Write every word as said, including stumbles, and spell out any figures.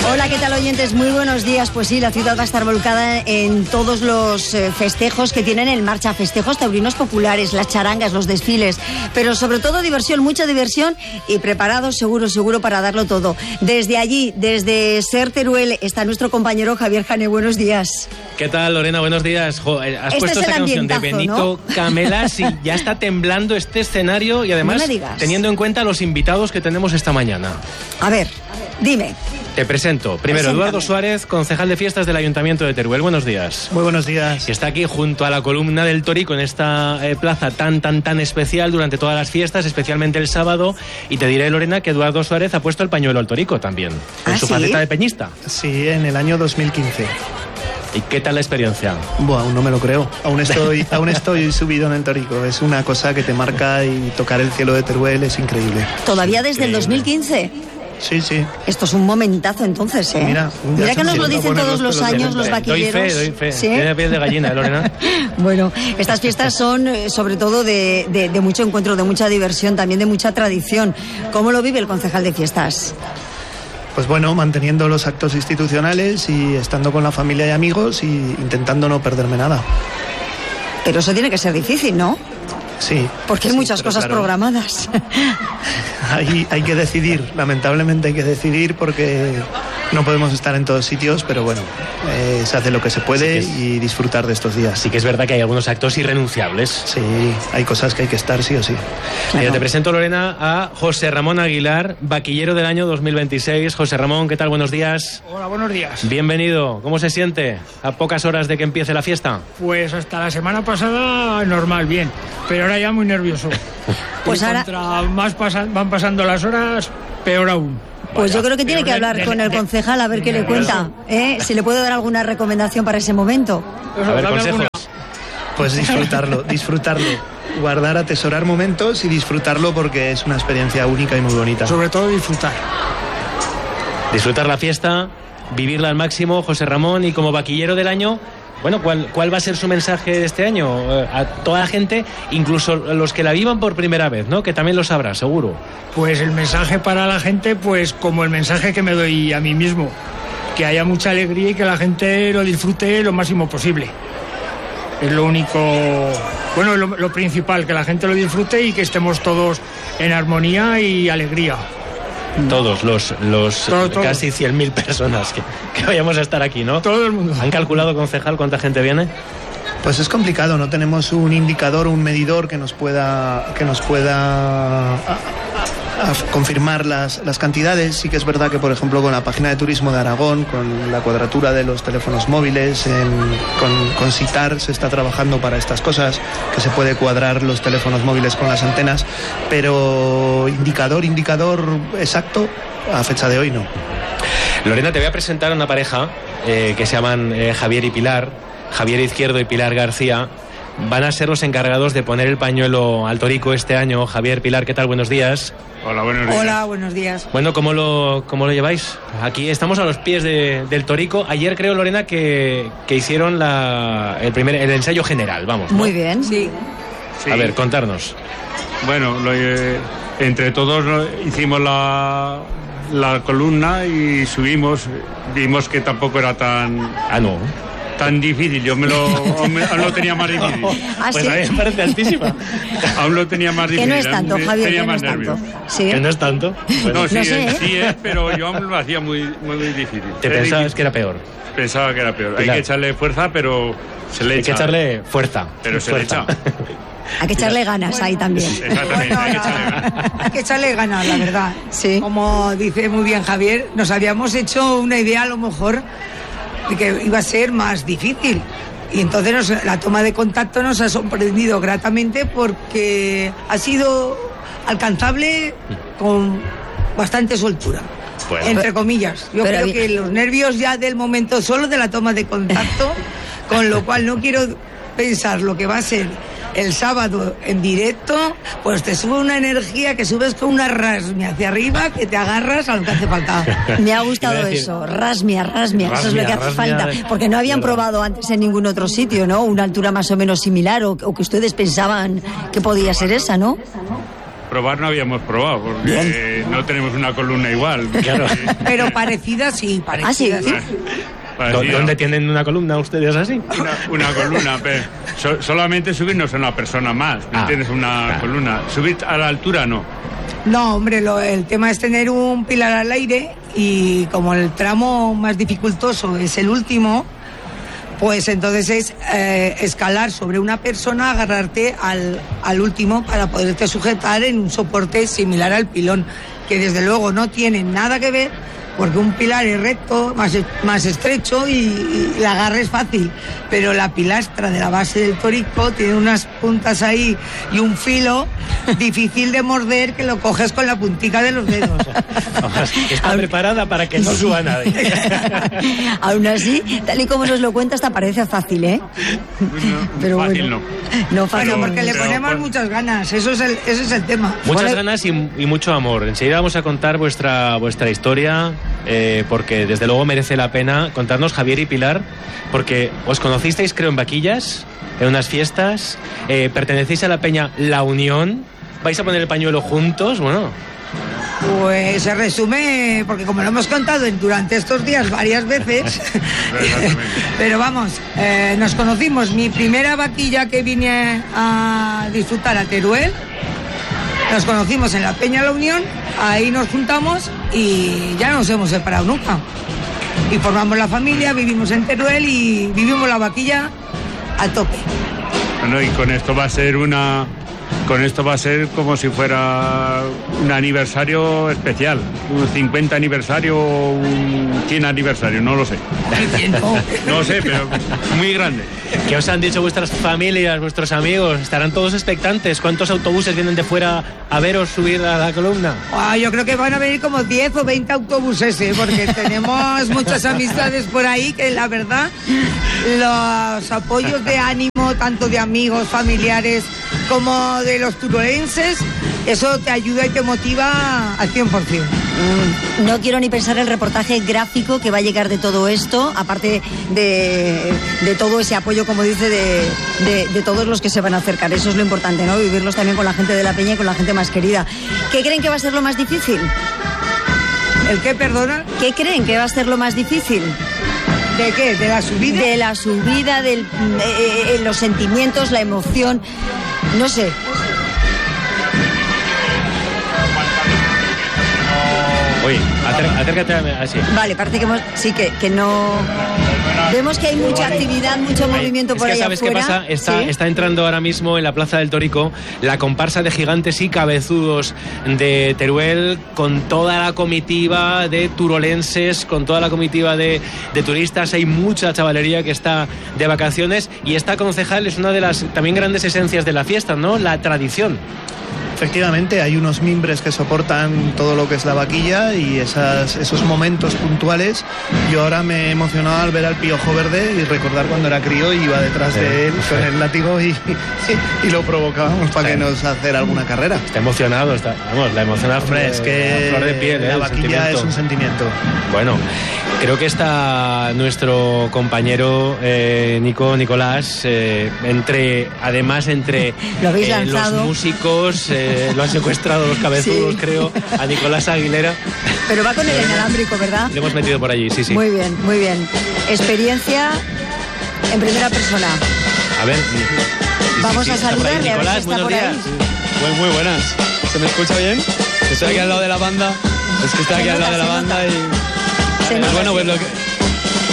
Hola, ¿qué tal, oyentes? Muy buenos días. Pues sí, la ciudad va a estar volcada en todos los eh, festejos que tienen en marcha. Festejos taurinos populares, las charangas, los desfiles, pero sobre todo diversión, mucha diversión y preparados seguro, seguro para darlo todo. Desde allí, desde Ser Teruel, está nuestro compañero Javier Jane. Buenos días. ¿Qué tal, Lorena? Buenos días. Jo, has este puesto esta canción de Benito, ¿no? Camelas, y ya está temblando este escenario y además no teniendo en cuenta los invitados que tenemos esta mañana. A ver, dime. Te presento. Primero, Preséntame. Eduardo Suárez, concejal de fiestas del Ayuntamiento de Teruel. Buenos días. Muy buenos días. Que está aquí junto a la columna del Torico en esta eh, plaza tan, tan, tan especial durante todas las fiestas, especialmente el sábado. Y te diré, Lorena, que Eduardo Suárez ha puesto el pañuelo al Torico también, en ¿Ah, su sí? faceta de peñista. Sí, en el año dos mil quince. ¿Y qué tal la experiencia? Bueno, aún no me lo creo. Aún estoy, aún estoy subido en el Torico. Es una cosa que te marca y tocar el cielo de Teruel es increíble. ¿Todavía desde el dos mil quince? Sí, sí. Esto es un momentazo entonces, ¿eh? Mira, Mira que nos lo dicen todos los años los vaquilleros. Doy fe, doy fe. ¿Sí? Tiene piel de gallina, Lorena. Bueno, estas fiestas son eh, sobre todo de, de, de mucho encuentro, de mucha diversión, también de mucha tradición. ¿Cómo lo vive el concejal de fiestas? Pues bueno, manteniendo los actos institucionales y estando con la familia y amigos y intentando no perderme nada. Pero eso tiene que ser difícil, ¿no? Sí. Porque hay sí, muchas cosas claro, programadas. Hay, hay que decidir, lamentablemente hay que decidir porque no podemos estar en todos sitios, pero bueno, eh, se hace lo que se puede sí que es, y disfrutar de estos días. Sí que es verdad que hay algunos actos irrenunciables. Sí, hay cosas que hay que estar sí o sí. Claro. Mira, te presento, Lorena, a José Ramón Aguilar, vaquillero del año dos mil veintiséis. José Ramón, ¿qué tal? Buenos días. Hola, buenos días. Bienvenido. ¿Cómo se siente a pocas horas de que empiece la fiesta? Pues hasta la semana pasada normal, bien, pero ahora ya muy nervioso. Pues y ahora... contra más pasan, van pasando las horas, peor aún. Pues yo creo que tiene que hablar de, de, con el de, concejal a ver qué le cuenta, ¿eh? Si le puedo dar alguna recomendación para ese momento. A ver, consejos. Pues disfrutarlo, disfrutarlo. Guardar, atesorar momentos y disfrutarlo porque es una experiencia única y muy bonita. Sobre todo disfrutar. Disfrutar la fiesta, vivirla al máximo, José Ramón, y como vaquillero del año, bueno, ¿cuál, cuál va a ser su mensaje de este año? A toda la gente, incluso los que la vivan por primera vez, ¿no? Que también lo sabrá, seguro. Pues el mensaje para la gente, pues como el mensaje que me doy a mí mismo, que haya mucha alegría y que la gente lo disfrute lo máximo posible. Es lo único, bueno, lo, lo principal, que la gente lo disfrute y que estemos todos en armonía y alegría. Todos los, los todo, todo. casi cien mil personas que, que vayamos a estar aquí, ¿no? Todo el mundo. ¿Han calculado, concejal, cuánta gente viene? Pues es complicado, no tenemos un indicador, un medidor que nos pueda, que nos pueda a, a, a confirmar las, las cantidades. Sí que es verdad que, por ejemplo, con la página de turismo de Aragón, con la cuadratura de los teléfonos móviles, en, con, con SITAR se está trabajando para estas cosas, que se puede cuadrar los teléfonos móviles con las antenas, pero indicador, indicador exacto, a fecha de hoy no. Lorena, te voy a presentar a una pareja eh, que se llaman eh, Javier y Pilar. Javier Izquierdo y Pilar García van a ser los encargados de poner el pañuelo al Torico este año. Javier, Pilar, ¿qué tal? Buenos días. Hola, buenos días. Hola, buenos días. Bueno, ¿cómo lo, cómo lo lleváis? Aquí estamos a los pies de, del Torico. Ayer creo, Lorena, que, que hicieron la, el, primer, el ensayo general, vamos, ¿no? Muy bien. Sí. Sí. A ver, contarnos. Bueno, lo, eh, entre todos lo, hicimos la, la columna y subimos. Vimos que tampoco era tan... Ah, no. Tan difícil, yo me lo, aún me, aún lo tenía más difícil. ¿Ah, Pues sí? a mí me parece altísima. Aún lo tenía más Que difícil. no es tanto, aún Javier, tenía que no más es tanto. nervios. Sí. Que no es tanto. Bueno, No, sí, No sé, es, ¿eh? sí es, pero yo aún lo hacía muy, muy, muy difícil. te Es pensabas difícil. que era peor. Pensaba que era peor. Pilar. Hay que echarle fuerza, pero se le Hay echa. que echarle fuerza. Pero se fuerza. le echa. Hay que echarle ganas ahí también. Exactamente, hay que echarle ganas. Hay que echarle ganas, la verdad. Sí. Como dice muy bien Javier, nos habíamos hecho una idea a lo mejor de que iba a ser más difícil. Y entonces nos, la toma de contacto nos ha sorprendido gratamente porque ha sido alcanzable con bastante soltura. Bueno. Entre comillas. Yo Pero creo bien. que los nervios ya del momento solo de la toma de contacto, con lo cual no quiero pensar lo que va a ser el sábado en directo, pues te sube una energía que subes con una rasmia hacia arriba que te agarras a lo que hace falta. Me ha gustado Iba a decir- eso, rasmia, rasmia, eso es lo que hace Rasmia, falta, rasmia. porque no habían Verdad. probado antes en ningún otro sitio, ¿no? Una altura más o menos similar o, o que ustedes pensaban que podía ser esa, ¿no? probar no habíamos probado, porque no tenemos una columna igual. Claro. Pero parecida sí, parecida. ¿Ah, sí? Parecida. ¿Dónde tienen una columna ustedes así? Una, una columna, pero so, solamente subirnos a una persona más, ¿me Ah, entiendes? Una claro. columna. Subir a la altura no. No, hombre, lo- el tema es tener un pilar al aire y como el tramo más dificultoso es el último, pues entonces es eh, escalar sobre una persona, agarrarte al, al último para poderte sujetar en un soporte similar al pilón, que desde luego no tiene nada que ver, porque un pilar es recto, más, más estrecho y, y el agarre es fácil, pero la pilastra de la base del torico tiene unas puntas ahí y un filo difícil de morder que lo coges con la puntica de los dedos. Vamos, está preparada para que no suba nadie. Aún así, tal y como nos lo cuenta, hasta parece fácil, ¿eh? Pero fácil bueno. no. No fácil. Bueno, porque le pero, ponemos pues- muchas ganas, eso es el, ese es el tema. Muchas Bueno, ganas y, y mucho amor. Enseguida vamos a contar vuestra vuestra historia, eh, porque desde luego merece la pena contarnos, Javier y Pilar, porque os conocisteis, creo, en Vaquillas, en unas fiestas, eh, pertenecéis a la peña La Unión, vais a poner el pañuelo juntos, bueno, Pues se resume, porque como lo hemos contado en- durante estos días varias veces, pero vamos, eh, nos conocimos, mi primera vaquilla que vine a disfrutar a Teruel, nos conocimos en la Peña La Unión, ahí nos juntamos y ya no nos hemos separado nunca. Y formamos la familia, vivimos en Teruel y vivimos la vaquilla a tope. Bueno, y con esto va a ser una... Con esto va a ser como si fuera un aniversario especial, un cincuenta aniversario o un cien aniversario, no lo sé. No lo sé, pero muy grande. ¿qué os han dicho vuestras familias, vuestros amigos? ¿Estarán todos expectantes? ¿Cuántos autobuses vienen de fuera a veros subir a la columna? Ah, yo creo que van a venir como diez o veinte autobuses, ¿eh? Porque tenemos muchas amistades por ahí que la verdad los apoyos de ánimo, tanto de amigos, familiares como de los turolenses, eso te ayuda y te motiva al cien por ciento. Mm, No quiero ni pensar el reportaje gráfico que va a llegar de todo esto, aparte de, de todo ese apoyo, como dice, de, de, de todos los que se van a acercar. Eso es lo importante, ¿no? Vivirlos también con la gente de la peña y con la gente más querida. ¿Qué creen que va a ser lo más difícil? ¿El qué, perdona? ¿Qué creen que va a ser lo más difícil? ¿De qué? ¿De la subida? De la subida, de los sentimientos, la emoción, no sé. Oye, acer- acércate a... Así. Vale, parece que hemos, sí que, que no... Vemos que hay mucha actividad, mucho movimiento Es por que ahí ¿sabes afuera. qué pasa? Está, ¿Sí? está entrando ahora mismo en la Plaza del Tórico la comparsa de gigantes y cabezudos de Teruel, con toda la comitiva de turolenses, con toda la comitiva de, de turistas. Hay mucha chavalería que está de vacaciones y esta concejal es una de las también grandes esencias de la fiesta, ¿no? La tradición. Efectivamente, hay unos mimbres que soportan todo lo que es la vaquilla y esas, esos momentos puntuales. Yo ahora me he emocionado al ver al Piojo Verde y recordar cuando era crío y iba detrás Sí, de él sí. con el látigo y, y lo provocábamos para Sí. que nos hacer alguna carrera. Está emocionado, está, vamos, la emoción a Hombre, es que flor de piel, ¿eh? la El vaquilla sentimiento. es un sentimiento. Bueno, creo que está nuestro compañero eh, Nico Nicolás, eh, entre, además entre Lo habéis eh, los lanzado. músicos, eh, lo han secuestrado los cabezudos, Sí. creo, a Nicolás Aguilera. Pero va con el inalámbrico, ¿verdad? Le hemos metido por allí, sí, sí. Muy bien, muy bien. Experiencia en primera persona. A ver. sí, sí, Vamos sí, a está por ahí. saludarle, a ver si Nicolás, está buenos por ahí. días. Muy, muy buenas. ¿Se me escucha bien? Estoy aquí al lado de la banda. Es que estoy Se aquí al nota, lado de la se banda nota. y... Se Pues nota, bueno, sí. pues lo que,